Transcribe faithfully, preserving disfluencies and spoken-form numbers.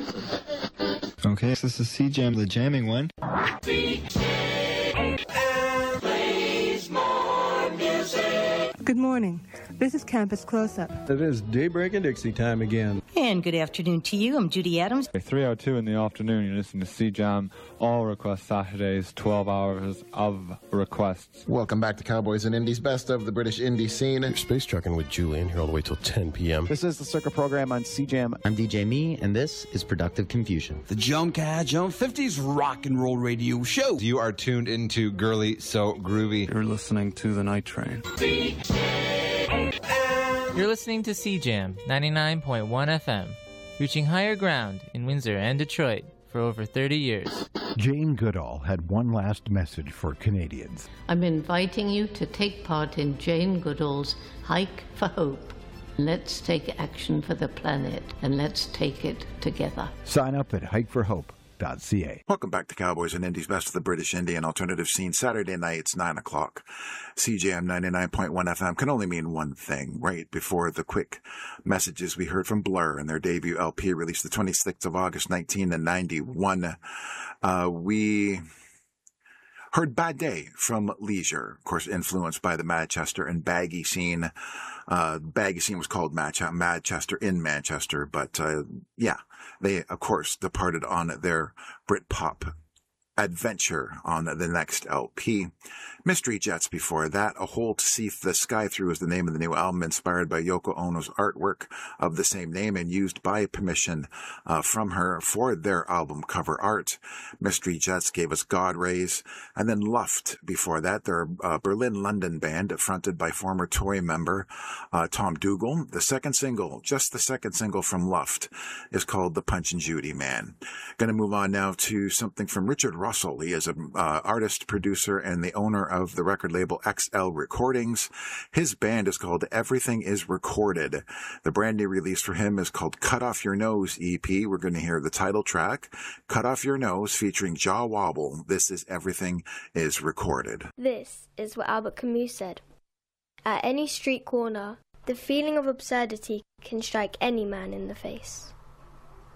Okay, so this is C-Jam, the jamming one. Good morning. This is Campus Close-Up. It is Daybreak and Dixie time again. And good afternoon to you. I'm Judy Adams. three oh two in the afternoon, you're listening to C-Jam, all request Saturdays, twelve hours of requests. Welcome back to Cowboys and Indies, best of the British indie scene. You're space trucking with Julian here all the way till ten p.m. This is the Circa program on C-Jam. I'm D J Me, and this is Productive Confusion. The Joan Cash on fifties rock and roll radio show. You are tuned into Girly So Groovy. You're listening to The Night Train. You're listening to C-Jam ninety-nine point one F M, reaching higher ground in Windsor and Detroit for over thirty years. Jane Goodall had one last message for Canadians. I'm inviting you to take part in Jane Goodall's Hike for Hope. Let's take action for the planet, and let's take it together. Sign up at hike for hope dot c a. Welcome back to Cowboys and Indies, best of the British Indie and alternative scene. Saturday nights, nine o'clock. C J M ninety-nine point one F M can only mean one thing. Right before the quick messages, we heard from Blur and their debut L P released the twenty-sixth of August, nineteen ninety-one. Uh, we heard Bad Day from Leisure, of course, influenced by the Manchester and Baggy scene. Uh, Baggy scene was called Manchester in Manchester, but, uh, yeah, they, of course, departed on their Britpop adventure on the next L P. Mystery Jets before that. A Hole to See the Sky Through is the name of the new album, inspired by Yoko Ono's artwork of the same name and used by permission uh, from her for their album cover art. Mystery Jets gave us God Rays. And then Luft before that. Their uh, Berlin-London band fronted by former Tory member uh, Tom Dougal. The second single, just the second single from Luft, is called The Punch and Judy Man. Going to move on now to something from Richard Russell. He is an uh, artist, producer, and the owner of the record label X L Recordings. His band is called Everything Is Recorded. The brand new release for him is called Cut Off Your Nose E P. We're going to hear the title track, Cut Off Your Nose, featuring Jaw Wobble. This is Everything Is Recorded. This is what Albert Camus said. At any street corner, the feeling of absurdity can strike any man in the face.